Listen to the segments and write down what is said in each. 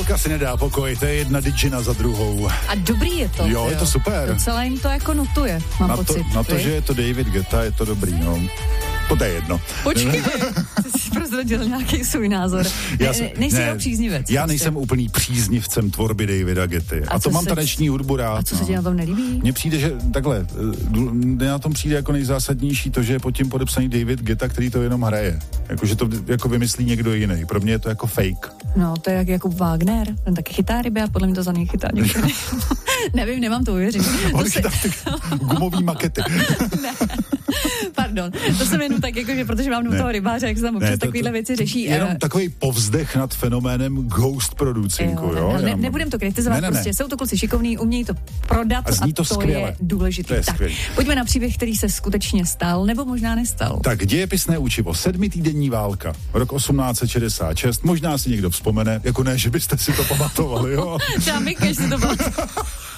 válka si nedá pokoj, to je jedna dyčina za druhou. A dobrý je to. Jo, je to super. Docela jim to jako notuje, mám pocit. Na to, že je to David Guetta, je to dobrý, no. To je jedno. Počkej, ty jsi prozradil nějaký svůj názor. Nejsi jeho příznivec. Já nejsem úplný příznivcem tvorby Davida Getty. A to mám taneční hudbu rád. A co se ti na tom nelíbí? Mně přijde, že takhle, na tom přijde jako nejzásadnější to, že je pod tím podepsaný David Guetta, který to jenom hraje. Jakože to jako vymyslí někdo jiný. Pro mě je to jako fake. No, to je jak Jakub Wagner, ten taky chytá ryby a podle mě to za něj chytá někdo. Nevím, nemám to uvěřit. On chytá gumový makety. Ne. Pardon, to jsem jenom tak, jakože, protože mám toho rybáře, jak se tam občas takovýhle věci řeší. Jenom takový povzdech nad fenoménem ghost producinku, jo? Nebudem to kritizovat, prostě jsou to kluci šikovní, umějí to prodat a to je důležité. Tak, pojďme na příběh, který se skutečně stal, nebo možná nestal. Tak, dějepisné učivo, 7týdenní válka, rok 1866, možná si někdo vzpomene, jako ne, že byste si to pamatovali, jo? Třeba Mikeš si to pamatoval.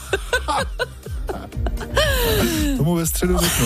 Tomu ve středu řeknu,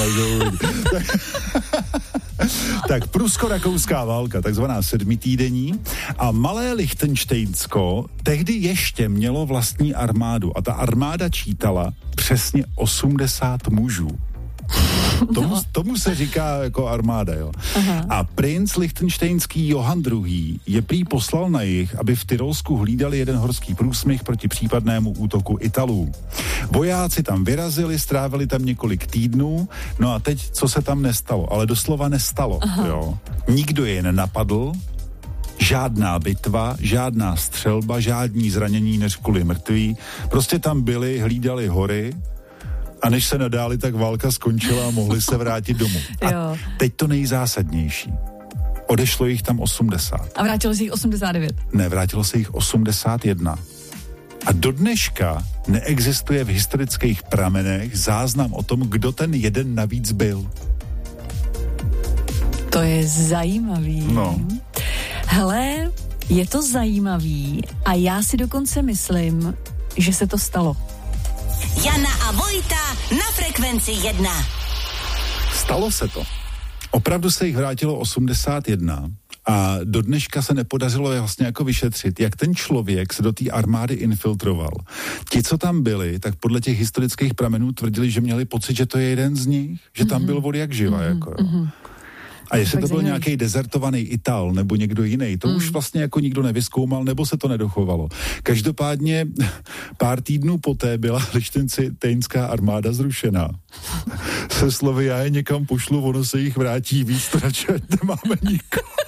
Tak prusko-rakouská válka, takzvaná 7týdenní, a malé Lichtenštejnsko tehdy ještě mělo vlastní armádu a ta armáda čítala přesně 80 mužů. Tomu se říká jako armáda, jo. Aha. A princ lichtenštejnský Johann II. je prý poslal na jih, aby v Tyrolsku hlídali jeden horský průsmyk proti případnému útoku Italů. Vojáci tam vyrazili, strávili tam několik týdnů, no a teď, co se tam nestalo, ale doslova nestalo, jo. Nikdo je nenapadl, žádná bitva, žádná střelba, žádní zranění než kvůli mrtví, prostě tam byli, hlídali hory. A než se nadáli, tak válka skončila a mohli se vrátit domů. A teď to nejzásadnější. Odešlo jich tam 80. A vrátilo se jich 89? Ne, vrátilo se jich 81. A do dneška neexistuje v historických pramenech záznam o tom, kdo ten jeden navíc byl. To je zajímavý. No. Hele, je to zajímavý a já si dokonce myslím, že se to stalo. Jana a Vojta na frekvenci 1. Stalo se to. Opravdu se jich vrátilo 81 a do dneška se nepodařilo vlastně jako vyšetřit, jak ten člověk se do té armády infiltroval. Ti, co tam byli, tak podle těch historických pramenů tvrdili, že měli pocit, že to je jeden z nich, že tam byl vod jak živa, jako jo. A jestli to byl nějaký dezertovaný Ital nebo někdo jiný, to už vlastně jako nikdo nevyzkoumal, nebo se to nedochovalo. Každopádně pár týdnů poté byla lichtenštejnská armáda zrušená. Se slovy, já je někam pošlu, ono se jich vrátí víc, radši ať nemáme nikoho.